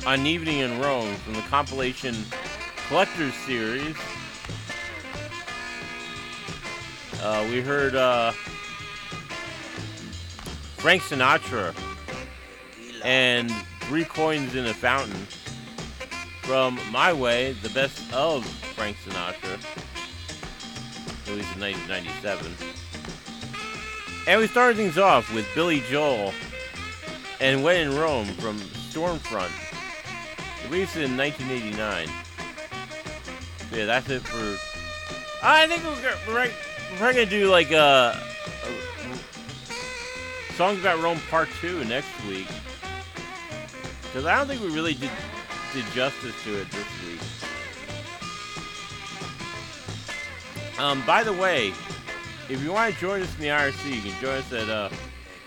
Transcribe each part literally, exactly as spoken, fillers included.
on Evening in Rome from the compilation Collector's Series. Uh, we heard uh, Frank Sinatra and Three Coins in a Fountain from My Way, the best of Frank Sinatra, released in nineteen ninety-seven. And we started things off with Billy Joel and When in Rome from Stormfront, released in nineteen eighty-nine. So yeah, that's it for... I think we're, we're, right, we're probably going to do like uh, a, Songs About Rome Part two next week. Because I don't think we really did, did justice to it this week. Um, by the way, if you want to join us in the I R C, you can join us at, uh...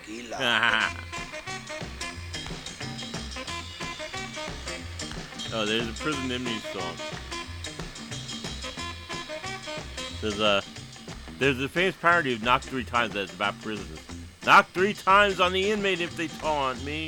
oh, there's a Prison Nimby song. There's a... There's a famous parody of Knock Three Times that's about prisons. Knock three times on the inmate if they taunt me.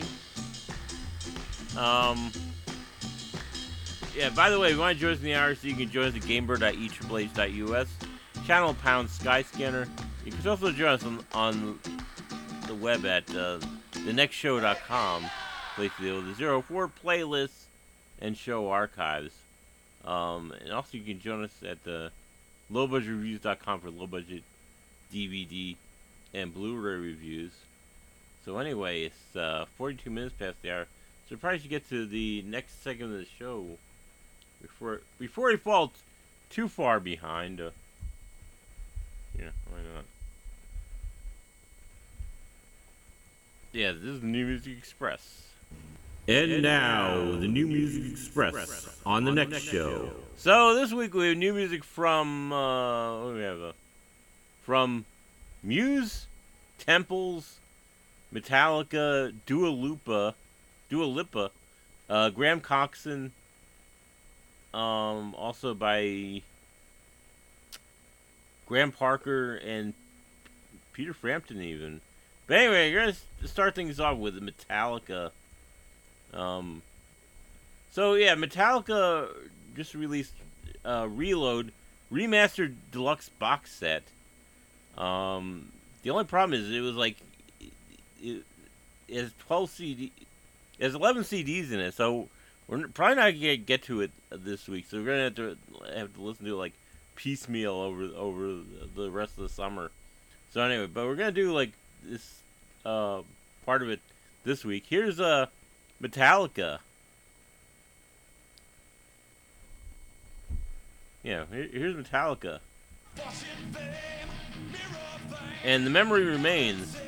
Um... Yeah, by the way, if you want to join us in the I R C, you can join us at gamebird dot e triple h dot u s. Channel pound Skyscanner. You can also join us on, on the web at uh, the next show dot com. Place to deal with the zero four playlists and show archives. Um, and also you can join us at the low budget reviews dot com for low budget D V D and Blu-ray reviews. So anyway, it's uh, forty-two minutes past the hour. Surprised you get to the next segment of the show before before we fall t- too far behind. Uh, yeah, why not? Yeah, this is New Music Express. And now, the New Music Express on the next show. So this week we have new music from uh, what do we have? Uh, from Muse, Temples, Metallica, Dua Lipa, Dua Lipa, uh, Graham Coxon. Um, also by Graham Parker and Peter Frampton even. But anyway, we're gonna start things off with Metallica. Um, so yeah, Metallica just released uh, Reload remastered deluxe box set. Um, the only problem is it was like it, it has twelve C D, it has eleven C Ds in it, so we're probably not gonna get to it this week. So we're gonna have to have to listen to it like piecemeal over over the rest of the summer. So anyway, but we're gonna do like this uh, part of it this week. Here's uh, Metallica. Yeah, here, here's Metallica. And The Memory Remains.